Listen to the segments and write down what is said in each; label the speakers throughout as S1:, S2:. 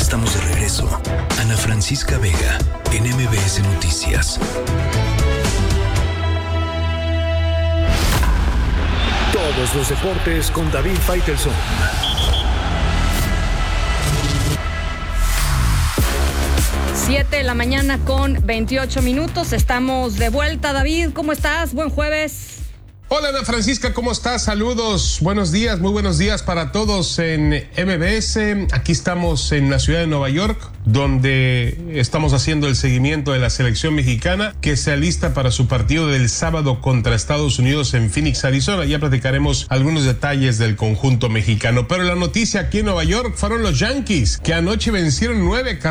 S1: estamos de regreso. Ana Francisca Vega, en MBS Noticias.
S2: Todos los deportes con David Faitelson.
S3: Siete de la mañana con 28 minutos. Estamos de vuelta. David, ¿cómo estás? Buen jueves.
S4: Hola Ana Francisca, ¿cómo estás? Saludos, buenos días, muy buenos días para todos en MBS. Aquí estamos en la ciudad de Nueva York, donde estamos haciendo el seguimiento de la selección mexicana que se alista para su partido del sábado contra Estados Unidos en Phoenix, Arizona. Ya platicaremos algunos detalles del conjunto mexicano. Pero la noticia aquí en Nueva York fueron los Yankees, que anoche vencieron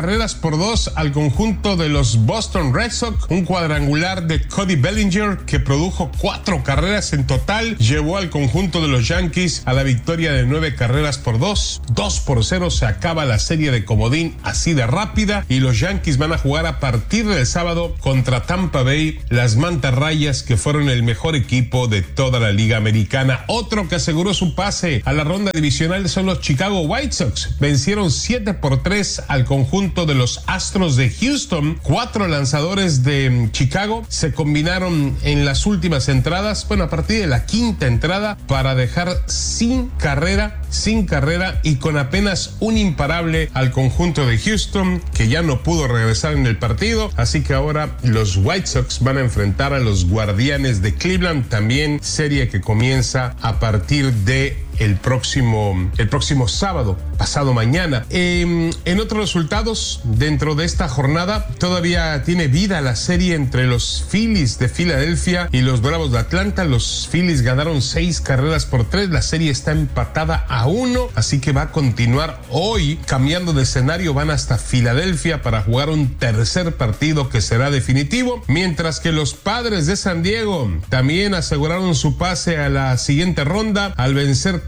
S4: 9-2 al conjunto de los Boston Red Sox. Un cuadrangular de Cody Bellinger que produjo 4 carreras en total, llevó al conjunto de los Yankees a la victoria de 9-2. 2-0 se acaba la serie de comodín así de rápida, y los Yankees van a jugar a partir del sábado contra Tampa Bay, las mantarrayas, que fueron el mejor equipo de toda la liga americana. Otro que aseguró su pase a la ronda divisional son los Chicago White Sox. Vencieron 7-3 al conjunto de los Astros de Houston. 4 lanzadores de Chicago se combinaron en las últimas entradas, a partir de la quinta entrada, para dejar sin carrera y con apenas un imparable al conjunto de Houston, que ya no pudo regresar en el partido. Así que ahora los White Sox van a enfrentar a los Guardianes de Cleveland, también serie que comienza a partir de el próximo sábado, pasado mañana. En otros resultados, dentro de esta jornada, todavía tiene vida la serie entre los Phillies de Filadelfia y los Bravos de Atlanta. Los Phillies ganaron 6-3. La serie está empatada a 1, así que va a continuar hoy. Cambiando de escenario, van hasta Filadelfia para jugar un tercer partido que será definitivo, mientras que los Padres de San Diego también aseguraron su pase a la siguiente ronda al vencer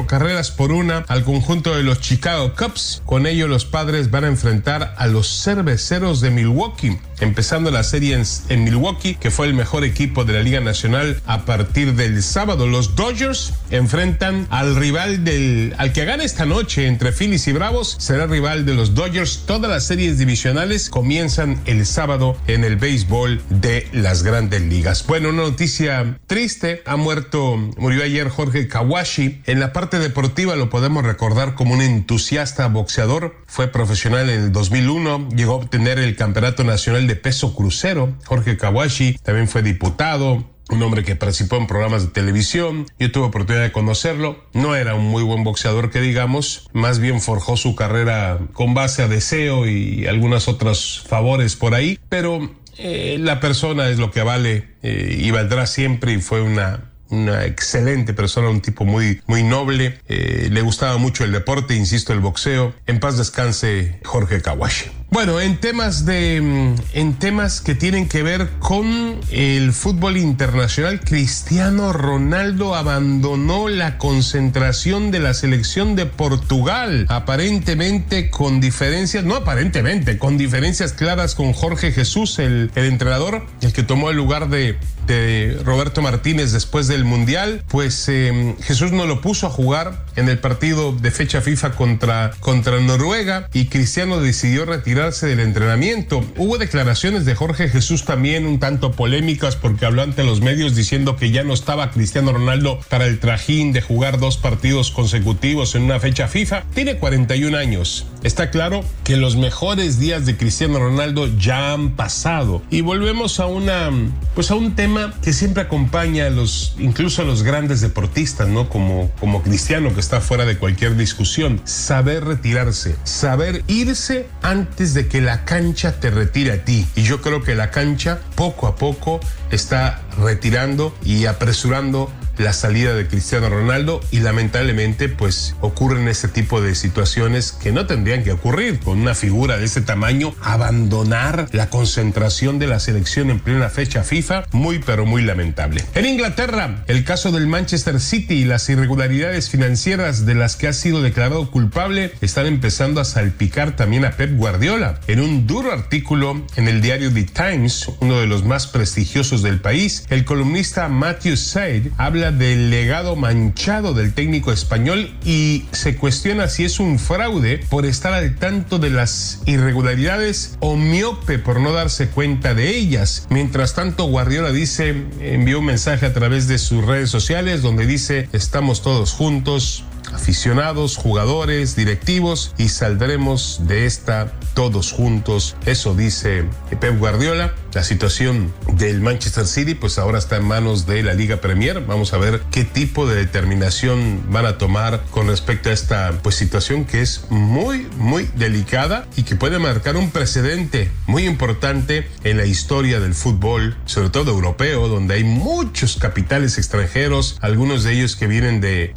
S4: 4-1 al conjunto de los Chicago Cubs. Con ello, los Padres van a enfrentar a los Cerveceros de Milwaukee, empezando la serie en Milwaukee, que fue el mejor equipo de la Liga Nacional a partir del sábado. Los Dodgers enfrentan al que gane esta noche entre Phillies y Bravos, será rival de los Dodgers. Todas las series divisionales comienzan el sábado en el béisbol de las Grandes Ligas. Bueno, una noticia triste: murió ayer Jorge Kawashi. En la parte deportiva lo podemos recordar como un entusiasta boxeador. Fue profesional en el 2001, llegó a obtener el campeonato nacional de peso crucero. Jorge Kawashi también fue diputado, un hombre que participó en programas de televisión. Yo tuve oportunidad de conocerlo. No era un muy buen boxeador que digamos, más bien forjó su carrera con base a deseo y algunos otros favores por ahí, pero la persona es lo que vale, y valdrá siempre, y fue una excelente persona, un tipo muy noble. Le gustaba mucho el deporte, insisto, el boxeo. En paz descanse Jorge Kawashi. Bueno, en temas que tienen que ver con el fútbol internacional, Cristiano Ronaldo abandonó la concentración de la selección de Portugal, aparentemente con diferencias claras con Jorge Jesús, el entrenador, el que tomó el lugar de Roberto Martínez después del Mundial. Pues Jesús no lo puso a jugar en el partido de fecha FIFA contra Noruega, y Cristiano decidió retirarse del entrenamiento. Hubo declaraciones de Jorge Jesús también un tanto polémicas, porque habló ante los medios diciendo que ya no estaba Cristiano Ronaldo para el trajín de jugar 2 partidos consecutivos en una fecha FIFA. Tiene 41 años. Está claro que los mejores días de Cristiano Ronaldo ya han pasado, y volvemos a un tema que siempre acompaña incluso a los grandes deportistas, ¿no? Como Cristiano, que está fuera de cualquier discusión. Saber retirarse, saber irse antes de que la cancha te retire a ti. Y yo creo que la cancha poco a poco está retirando y apresurando la salida de Cristiano Ronaldo, y lamentablemente pues ocurren este tipo de situaciones que no tendrían que ocurrir con una figura de ese tamaño. Abandonar la concentración de la selección en plena fecha FIFA, muy pero muy lamentable. En Inglaterra, el caso del Manchester City y las irregularidades financieras de las que ha sido declarado culpable están empezando a salpicar también a Pep Guardiola. En un duro artículo en el diario The Times, uno de los más prestigiosos del país. El columnista Matthew Said habla del legado manchado del técnico español y se cuestiona si es un fraude por estar al tanto de las irregularidades o miope por no darse cuenta de ellas. Mientras tanto, Guardiola envió un mensaje a través de sus redes sociales donde dice: estamos todos juntos, aficionados, jugadores, directivos, y saldremos de esta todos juntos. Eso dice Pep Guardiola. La situación del Manchester City pues ahora está en manos de la Liga Premier. Vamos a ver qué tipo de determinación van a tomar con respecto a esta pues situación que es muy delicada y que puede marcar un precedente muy importante en la historia del fútbol, sobre todo europeo, donde hay muchos capitales extranjeros, algunos de ellos que vienen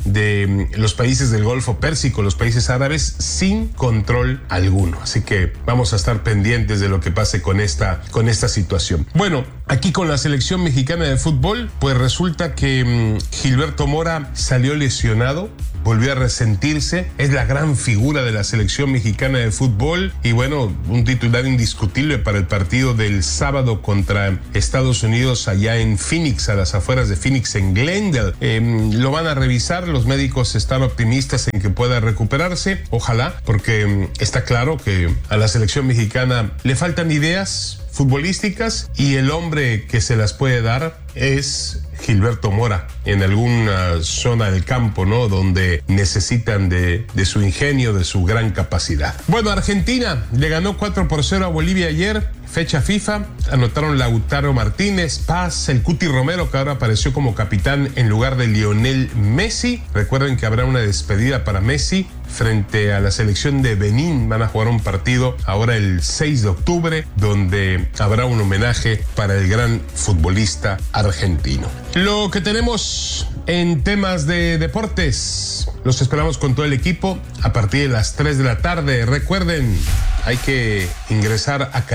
S4: de los países del Golfo Pérsico, los países árabes, sin control alguno. Así que vamos a estar pendientes de lo que pase con esta situación. Bueno, aquí con la selección mexicana de fútbol, pues resulta que Gilberto Mora salió lesionado, volvió a resentirse, es la gran figura de la selección mexicana de fútbol y bueno, un titular indiscutible para el partido del sábado contra Estados Unidos allá en Phoenix, a las afueras de Phoenix, en Glendale. Lo van a revisar, los médicos están optimistas en que pueda recuperarse, ojalá, porque está claro que a la selección mexicana le faltan ideas futbolísticas y el hombre que se las puede dar es Gilberto Mora en alguna zona del campo, ¿no? Donde necesitan de su ingenio, de su gran capacidad. Bueno, Argentina le ganó 4-0 a Bolivia ayer, fecha FIFA. Anotaron Lautaro Martínez, Paz, el Cuti Romero, que ahora apareció como capitán en lugar de Lionel Messi. Recuerden que habrá una despedida para Messi frente a la selección de Benín. Van a jugar un partido ahora el 6 de octubre, donde habrá un homenaje para el gran futbolista argentino. Lo que tenemos en temas de deportes, los esperamos con todo el equipo a partir de las 3 de la tarde. Recuerden, hay que ingresar a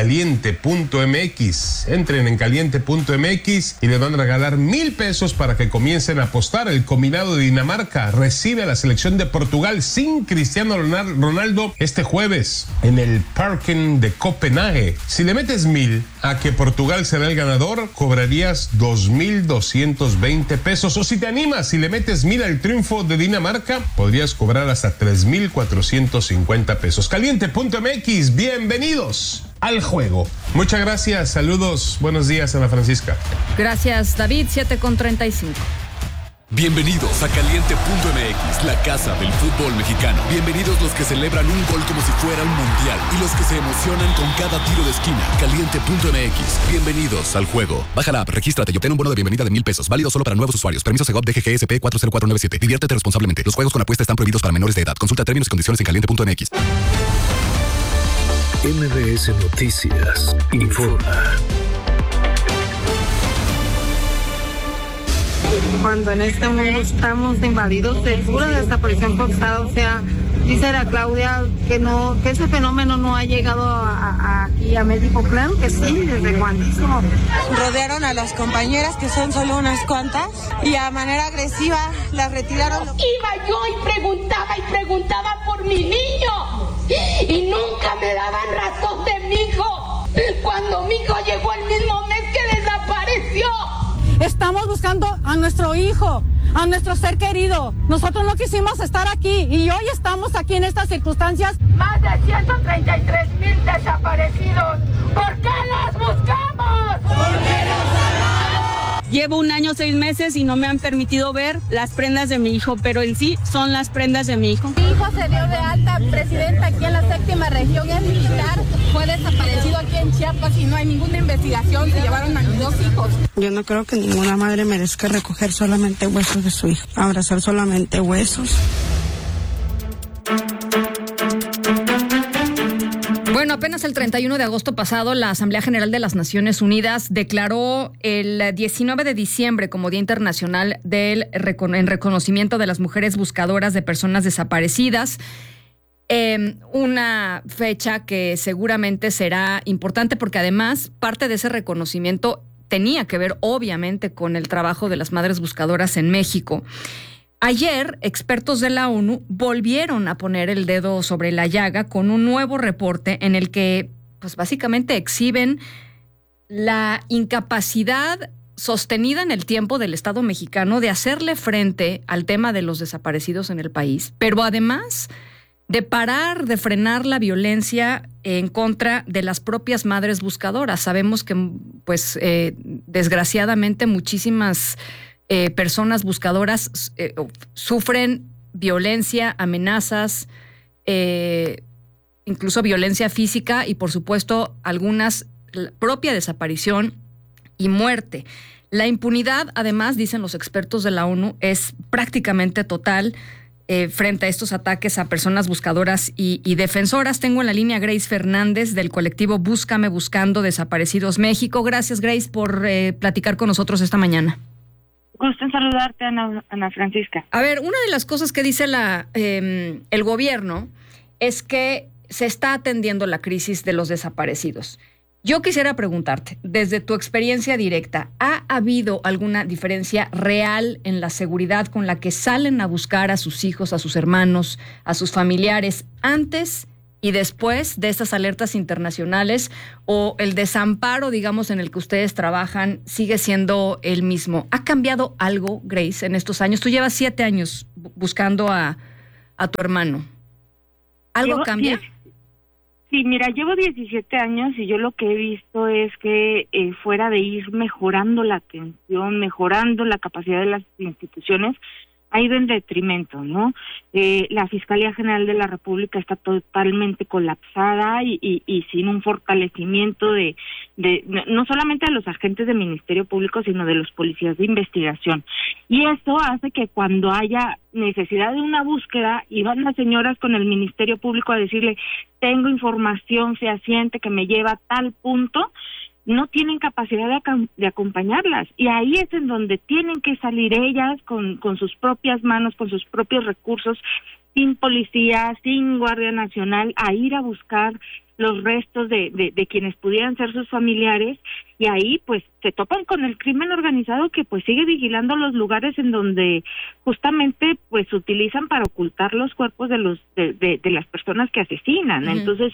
S4: caliente.mx. Entren en caliente.mx y les van a regalar 1,000 pesos para que comiencen a apostar. El combinado de Dinamarca recibe a la selección de Portugal sin Cristiano Ronaldo este jueves en el Parken de Copenhague. Si le metes 1,000 a que Portugal será el ganador, cobrarías 2,220 pesos. O si te animas, si le metes 1,000 al triunfo de Dinamarca, podrías cobrar hasta 3,450 pesos. Caliente.mx, bienvenidos al juego. Muchas gracias, saludos, buenos días, Ana Francisca.
S3: Gracias, David, 7:35.
S1: Bienvenidos a Caliente.mx, la casa del fútbol mexicano. Bienvenidos los que celebran un gol como si fuera un mundial y los que se emocionan con cada tiro de esquina. Caliente.mx, bienvenidos al juego. Baja la app, regístrate y obtén un bono de bienvenida de 1,000 pesos. Válido solo para nuevos usuarios. Permiso Segov DGGSP 40497. Diviértete responsablemente. Los juegos con apuesta están prohibidos para menores de edad. Consulta términos y condiciones en Caliente.mx.
S2: MBS Noticias informa.
S5: Cuando en este mundo estamos invadidos de pura desaparición forzada, o sea, dice la Claudia que ese fenómeno no ha llegado aquí a México. Claro que sí, desde cuantísimo.
S6: Rodearon a las compañeras, que son solo unas cuantas, y a manera agresiva las retiraron.
S7: Iba yo y preguntaba por mi niño y nunca me daban razón de mi hijo. Cuando mi hijo llegó el mismo mes que desapareció.
S8: Estamos buscando a nuestro hijo, a nuestro ser querido. Nosotros no quisimos estar aquí y hoy estamos aquí en estas circunstancias.
S7: Más de 133,000 desaparecidos. ¿Por qué los buscamos? Porque los amamos.
S9: Llevo 1 año, 6 meses y no me han permitido ver las prendas de mi hijo, pero en sí son las prendas de mi hijo.
S10: Mi hijo se dio de alta presidenta aquí en la 7ª región, es militar, fue desaparecido aquí en Chiapas y no hay ninguna investigación, se llevaron a mis 2 hijos.
S6: Yo no creo que ninguna madre merezca recoger solamente huesos de su hijo, abrazar solamente huesos.
S3: Bueno, apenas el 31 de agosto pasado, la Asamblea General de las Naciones Unidas declaró el 19 de diciembre como Día Internacional en reconocimiento de las mujeres buscadoras de personas desaparecidas. Una fecha que seguramente será importante porque además parte de ese reconocimiento tenía que ver obviamente con el trabajo de las madres buscadoras en México. Ayer, expertos de la ONU volvieron a poner el dedo sobre la llaga con un nuevo reporte en el que, pues básicamente exhiben la incapacidad sostenida en el tiempo del Estado mexicano de hacerle frente al tema de los desaparecidos en el país, pero además de parar, de frenar la violencia en contra de las propias madres buscadoras. Sabemos que, pues, desgraciadamente muchísimas personas buscadoras sufren violencia, amenazas, incluso violencia física y, por supuesto, algunas propia desaparición y muerte. La impunidad, además, dicen los expertos de la ONU, es prácticamente total frente a estos ataques a personas buscadoras y defensoras. Tengo en la línea a Grace Fernández del colectivo Búscame Buscando Desaparecidos México. Gracias, Grace, por platicar con nosotros esta mañana.
S11: Gusto en saludarte, Ana Francisca.
S3: A ver, una de las cosas que dice el gobierno es que se está atendiendo la crisis de los desaparecidos. Yo quisiera preguntarte, desde tu experiencia directa, ¿ha habido alguna diferencia real en la seguridad con la que salen a buscar a sus hijos, a sus hermanos, a sus familiares antes y después de estas alertas internacionales? ¿O el desamparo, digamos, en el que ustedes trabajan sigue siendo el mismo? ¿Ha cambiado algo, Grace, en estos años? Tú llevas 7 años buscando a tu hermano. ¿Algo cambia?
S11: Sí, mira, llevo 17 años y yo lo que he visto es que fuera de ir mejorando la atención, mejorando la capacidad de las instituciones, ha ido en detrimento, ¿no? La Fiscalía General de la República está totalmente colapsada y sin un fortalecimiento de no solamente de los agentes del Ministerio Público, sino de los policías de investigación. Y esto hace que cuando haya necesidad de una búsqueda y van las señoras con el Ministerio Público a decirle, tengo información fehaciente que me lleva a tal punto, no tienen capacidad de acompañarlas, y ahí es en donde tienen que salir ellas con sus propias manos, con sus propios recursos, sin policía, sin Guardia Nacional, a ir a buscar los restos de quienes pudieran ser sus familiares, y ahí pues se topan con el crimen organizado que pues sigue vigilando los lugares en donde justamente pues utilizan para ocultar los cuerpos de las personas que asesinan. Uh-huh. Entonces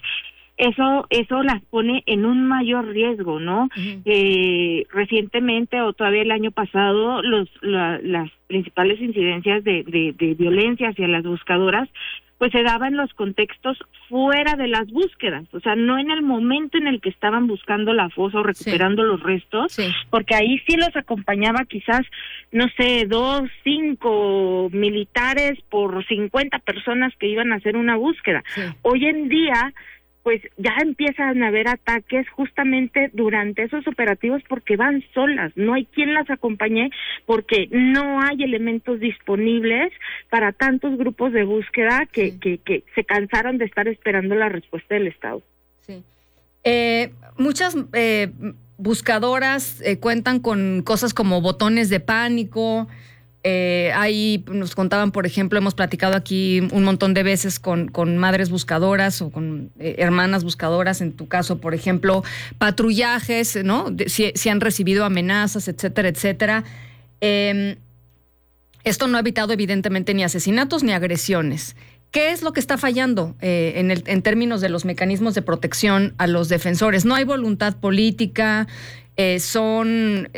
S11: eso las pone en un mayor riesgo, ¿no? Uh-huh. Recientemente o todavía el año pasado las principales incidencias de violencia hacia las buscadoras pues se daban en los contextos fuera de las búsquedas, o sea, no en el momento en el que estaban buscando la fosa o recuperando los restos, porque ahí sí los acompañaba quizás, no sé, 2, 5 militares por 50 personas que iban a hacer una búsqueda. Sí. Hoy en día pues ya empiezan a haber ataques justamente durante esos operativos porque van solas, no hay quien las acompañe porque no hay elementos disponibles para tantos grupos de búsqueda que se cansaron de estar esperando la respuesta del Estado.
S3: Sí. Muchas buscadoras cuentan con cosas como botones de pánico. Ahí nos contaban, por ejemplo, hemos platicado aquí un montón de veces con madres buscadoras o con hermanas buscadoras, en tu caso, por ejemplo, patrullajes, ¿no? Si han recibido amenazas, etcétera, etcétera. Esto no ha evitado, evidentemente, ni asesinatos ni agresiones. ¿Qué es lo que está fallando en términos de los mecanismos de protección a los defensores? ¿No hay voluntad política? Son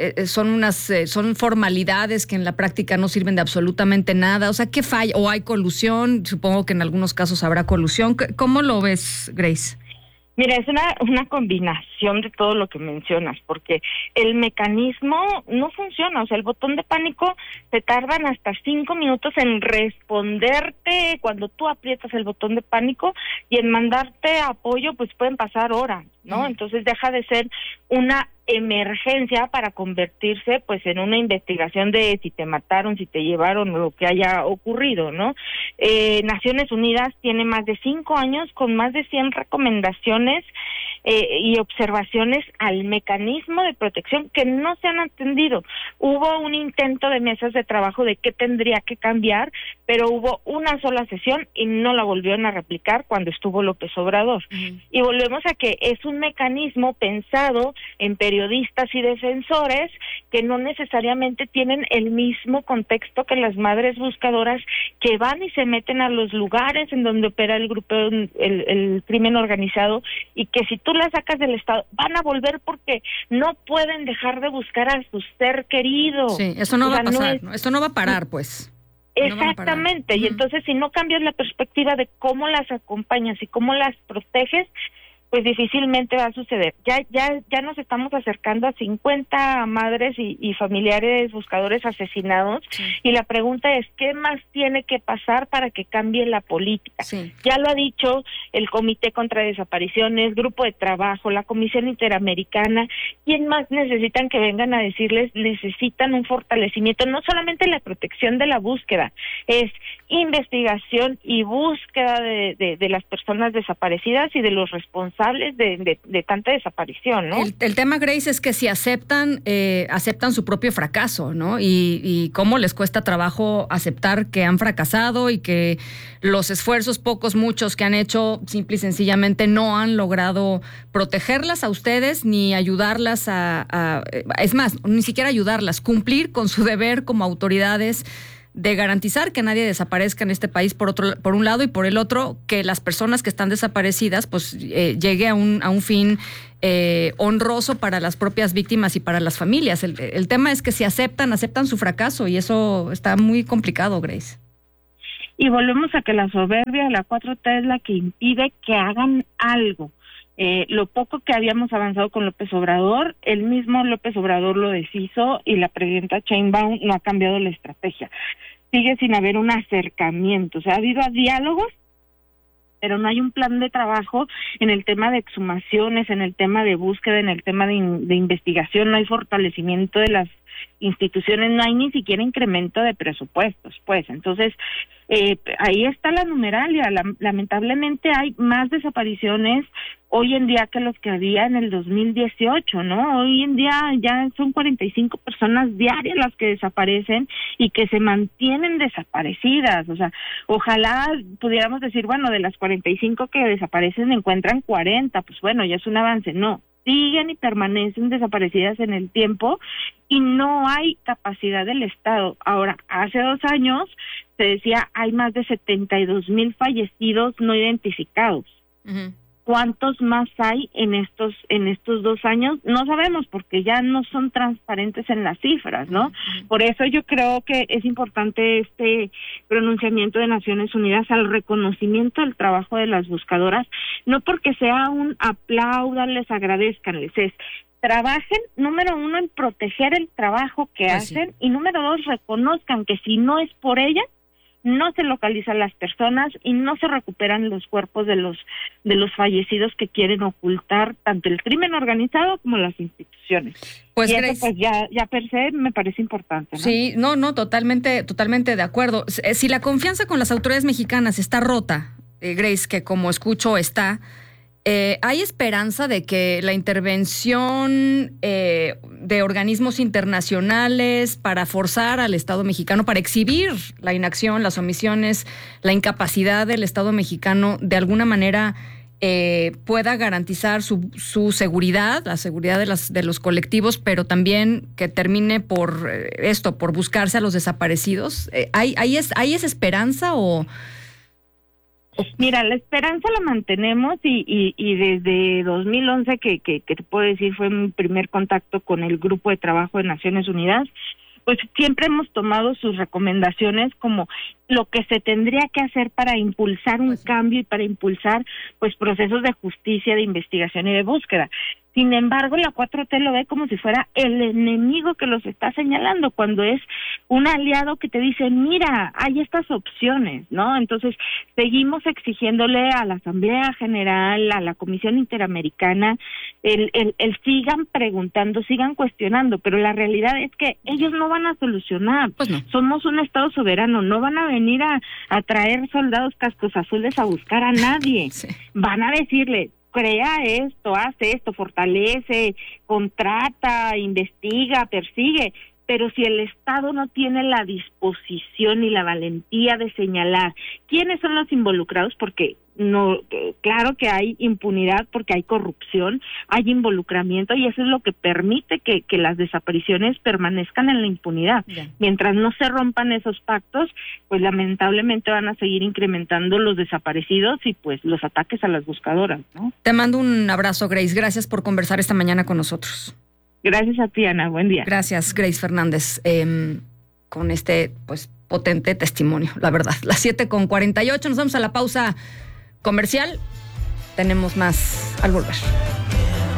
S3: formalidades que en la práctica no sirven de absolutamente nada. O sea, ¿qué falla? ¿O hay colusión? Supongo que en algunos casos habrá colusión. ¿Cómo lo ves, Grace?
S11: Mira, es una combinación de todo lo que mencionas, porque el mecanismo no funciona. O sea, el botón de pánico se tardan hasta 5 minutos en responderte cuando tú aprietas el botón de pánico, y en mandarte apoyo pues pueden pasar horas, ¿no? Entonces deja de ser una emergencia para convertirse pues en una investigación de si te mataron, si te llevaron, o lo que haya ocurrido, ¿no? Naciones Unidas tiene más de 5 años con más de 100 recomendaciones y observaciones al mecanismo de protección que no se han atendido. Hubo un intento de mesas de trabajo de qué tendría que cambiar, pero hubo una sola sesión y no la volvieron a replicar cuando estuvo López Obrador. Y volvemos a que es un mecanismo pensado en periodistas y defensores que no necesariamente tienen el mismo contexto que las madres buscadoras que van y se meten a los lugares en donde opera el grupo, el crimen organizado, y que si tú tú las sacas del estado, van a volver porque no pueden dejar de buscar a su ser querido.
S3: Sí, eso no va a pasar, ¿no? Esto no va a parar, pues.
S11: Exactamente, y entonces si no cambias la perspectiva de cómo las acompañas y cómo las proteges, pues difícilmente va a suceder. Ya nos estamos acercando a 50 madres y familiares buscadores asesinados, y la pregunta es, ¿qué más tiene que pasar para que cambie la política? Sí. Ya lo ha dicho el Comité contra Desapariciones, Grupo de Trabajo, la Comisión Interamericana. ¿Quién más necesitan que vengan a decirles? Necesitan un fortalecimiento, no solamente la protección de la búsqueda, es investigación y búsqueda de las personas desaparecidas y de los responsables de tanta desaparición, ¿no?
S3: El tema, Grace, es que si aceptan su propio fracaso, ¿no? Y cómo les cuesta trabajo aceptar que han fracasado y que los esfuerzos, pocos, muchos que han hecho, simple y sencillamente no han logrado protegerlas a ustedes ni ayudarlas es más, ni siquiera ayudarlas, cumplir con su deber como autoridades de garantizar que nadie desaparezca en este país, por un lado, y por el otro, que las personas que están desaparecidas pues llegue a un fin honroso para las propias víctimas y para las familias. El tema es que si aceptan su fracaso, y eso está muy complicado, Grace.
S11: Y volvemos a que la soberbia de la 4T es la que impide que hagan algo. Lo poco que habíamos avanzado con López Obrador, el mismo López Obrador lo deshizo, y la presidenta Sheinbaum no ha cambiado la estrategia. Sigue sin haber un acercamiento, o sea, ha habido diálogos, pero no hay un plan de trabajo en el tema de exhumaciones, en el tema de búsqueda, en el tema de investigación, no hay fortalecimiento de las instituciones, no hay ni siquiera incremento de presupuestos, pues. Entonces, ahí está la numeralia. Lamentablemente hay más desapariciones hoy en día que los que había en el 2018, ¿no? Hoy en día ya son 45 personas diarias las que desaparecen y que se mantienen desaparecidas. O sea, ojalá pudiéramos decir, bueno, de las 45 que desaparecen encuentran 40, pues bueno, ya es un avance. No, siguen y permanecen desaparecidas en el tiempo y no hay capacidad del Estado. Ahora, hace 2 años se decía hay más de 72,000 fallecidos no identificados. Uh-huh. ¿Cuántos más hay en estos 2 años? No sabemos, porque ya no son transparentes en las cifras, ¿no? Uh-huh. Por eso yo creo que es importante este pronunciamiento de Naciones Unidas al reconocimiento del trabajo de las buscadoras, no porque sea un apláudanles, agradezcanles, es trabajen, número 1, en proteger el trabajo que hacen, y número 2, reconozcan que si no es por ellas, no se localizan las personas y no se recuperan los cuerpos de los fallecidos que quieren ocultar tanto el crimen organizado como las instituciones. Pues, y eso, Grace, pues ya per se me parece importante, ¿no?
S3: Sí, no, totalmente de acuerdo. Si la confianza con las autoridades mexicanas está rota, Grace, que como escucho está, ¿hay esperanza de que la intervención de organismos internacionales para forzar al Estado mexicano, para exhibir la inacción, las omisiones, la incapacidad del Estado mexicano, de alguna manera pueda garantizar su seguridad, la seguridad de los colectivos, pero también que termine por buscarse a los desaparecidos? ¿Hay esa esperanza o...?
S11: Mira, la esperanza la mantenemos y desde 2011 que te puedo decir fue mi primer contacto con el Grupo de Trabajo de Naciones Unidas, pues siempre hemos tomado sus recomendaciones como lo que se tendría que hacer para impulsar un cambio y para impulsar pues procesos de justicia, de investigación y de búsqueda. Sin embargo, la 4T lo ve como si fuera el enemigo que los está señalando, cuando es un aliado que te dice, mira, hay estas opciones, ¿no? Entonces, seguimos exigiéndole a la Asamblea General, a la Comisión Interamericana, el sigan preguntando, sigan cuestionando, pero la realidad es que ellos no van a solucionar. Pues no. Somos un Estado soberano, no van a venir a traer soldados cascos azules a buscar a nadie. Sí. Van a decirle, crea esto, hace esto, fortalece, contrata, investiga, persigue, pero si el Estado no tiene la disposición y la valentía de señalar quiénes son los involucrados, porque no, claro que hay impunidad porque hay corrupción, hay involucramiento y eso es lo que permite que las desapariciones permanezcan en la impunidad. Bien. Mientras no se rompan esos pactos, pues lamentablemente van a seguir incrementando los desaparecidos y pues los ataques a las buscadoras, ¿no?
S3: Te mando un abrazo, Grace. Gracias por conversar esta mañana con nosotros.
S11: Gracias a ti, Ana. Buen día.
S3: Gracias, Grace Fernández, con este pues potente testimonio, la verdad. Las 7:48, nos vamos a la pausa comercial. Tenemos más al volver.